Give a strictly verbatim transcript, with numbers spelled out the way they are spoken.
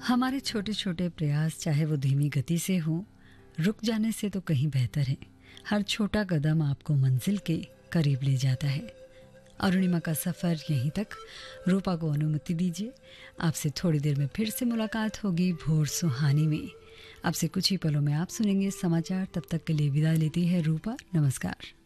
हमारे छोटे छोटे प्रयास चाहे वो धीमी गति से हों, रुक जाने से तो कहीं बेहतर है। हर छोटा कदम आपको मंजिल के करीब ले जाता है। अरुणिमा का सफ़र यहीं तक। रूपा को अनुमति दीजिए, आपसे थोड़ी देर में फिर से मुलाकात होगी भोर सुहानी में। आपसे कुछ ही पलों में आप सुनेंगे समाचार। तब तक के लिए विदा लेती है रूपा। नमस्कार।